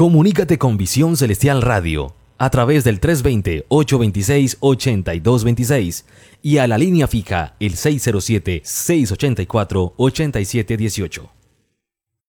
Comunícate con Visión Celestial Radio a través del 320-826-8226 y a la línea fija el 607-684-8718.